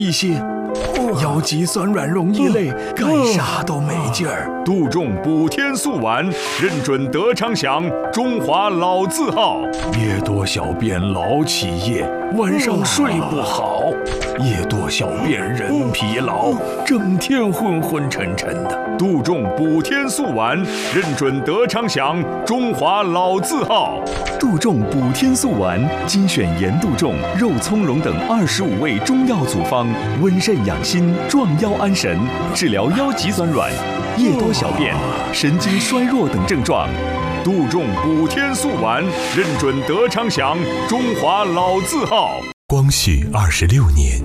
一些。腰肌酸软容易累，干啥都没劲儿。 杜仲补天素丸，认准德昌祥，中华老字号。 夜多小便老起夜，晚上睡不好。夜多小便人疲劳，整天昏昏沉沉的。 杜仲补天素丸，认准德昌祥，中华老字号。 杜仲补天素丸，精选盐杜仲、肉苁蓉等25味中药组方，温肾养心、壮腰安神，治疗腰脊酸软、夜多小便、神经衰弱等症状。 杜仲补天素丸，认准德昌祥，中华老字号。 光绪26年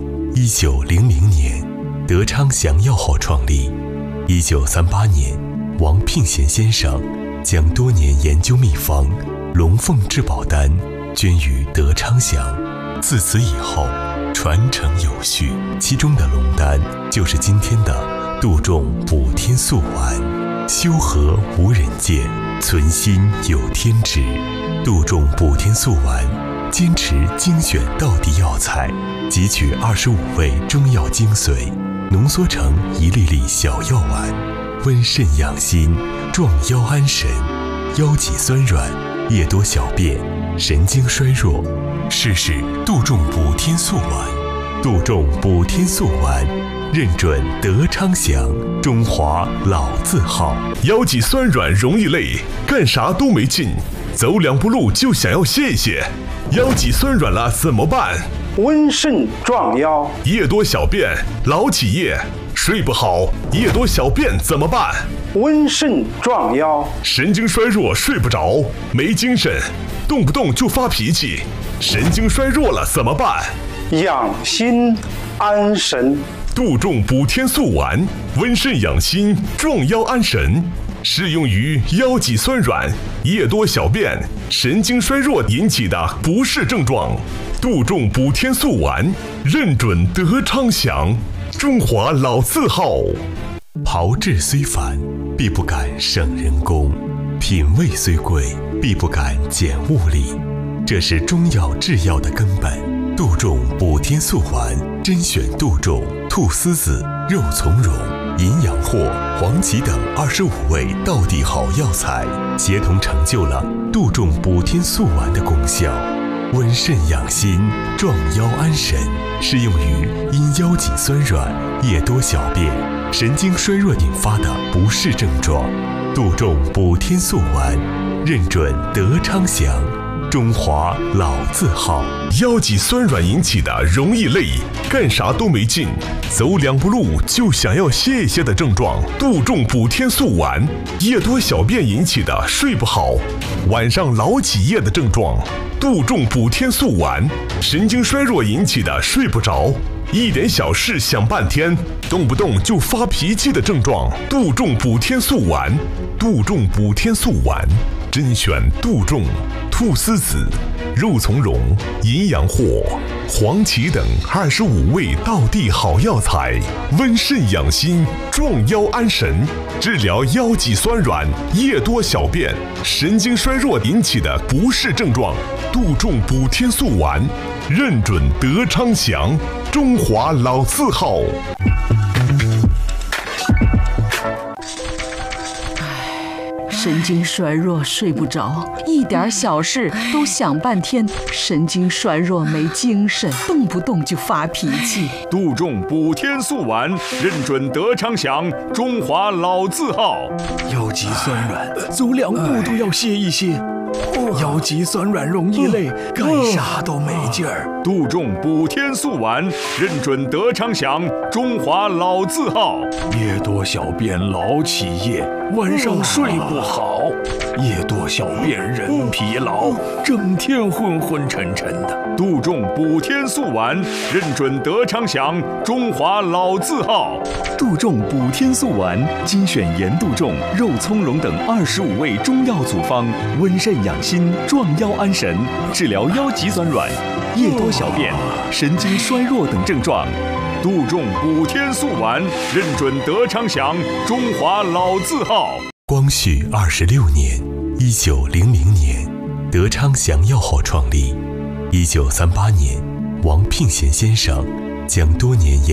，1900年，德昌祥药号创立。1938年，王聘贤先生将多年研究秘方龙凤至宝丹捐于德昌祥，自此以后传承有序，其中的龙丹就是今天的杜仲补天素丸。修和无人见，存心有天知。杜仲补天素丸坚持精选道地药材，汲取25味中药精髓，浓缩成一粒粒小药丸，温肾养心，壮腰安神，腰脊酸软，夜多小便，神经衰弱，试试杜仲补天素丸。杜仲补天素丸，认准德昌祥，中华老字号。 腰脊酸软容易累，干啥都没劲，走2步路就想要歇一歇。腰脊酸软了怎么办？ 温肾壮腰。 夜多小便老起夜，睡不好，夜多小便怎么办？ 温肾壮腰。 神经衰弱睡不着，没精神，动不动就发脾气，神经衰弱了怎么办？ 养心安神。 杜仲补天素丸，温肾养心，壮腰安神，适用于腰脊酸软、夜多小便、神经衰弱引起的不适症状。杜仲补天素丸，认准德昌祥，中华老字号。 炮制虽繁，必不敢省人工；品味虽贵，必不敢减物力。这是中药制药的根本。杜仲补天素丸，甄选杜仲、菟丝子、肉苁蓉、银养藿、黄芪等25味道地好药材，协同成就了杜仲补天素丸的功效。温肾养心，壮腰安神，适用于因腰脊酸软、夜多小便、神经衰弱引发的不适症状。杜仲补天素丸，认准德昌祥，中华老字号。 腰脊酸软引起的容易累，干啥都没劲，走2步路就想要歇一歇的症状。杜仲补天素丸。夜多小便引起的睡不好，晚上老起夜的症状。杜仲补天素丸。神经衰弱引起的睡不着，一点小事想半天，动不动就发脾气的症状。杜仲补天素丸。杜仲补天素丸，甄选杜仲、菟丝子、肉苁蓉、银养藿、黄芪等25味道地好药材，温肾养心，壮腰安神，治疗腰脊酸软、夜多小便、神经衰弱引起的不适症状。杜仲补天素丸，认准德昌祥，中华老字号。 神经衰弱睡不着，一点小事都想半天，神经衰弱没精神，动不动就发脾气。 杜仲补天素丸，认准德昌祥，中华老字号。 腰肌酸软，走2步都要歇一歇。腰肌酸软容易累，干啥都没劲儿。 杜仲补天素丸，认准德昌祥，中华老字号。 夜多小便老起夜，晚上睡不好。夜多小便人疲劳，整天昏昏沉沉的。 杜仲补天素丸，认准德昌祥，中华老字号。 杜仲补天素丸，精选盐杜仲、肉苁蓉等25味中药组方，温肾养心，壮腰安神，治疗腰脊酸软、夜多小便、神经衰弱等症状。 杜仲补天素丸，认准德昌祥，中华老字号。 光绪26年，1900年，德昌祥药号创立。1938年，王聘贤先生将多年研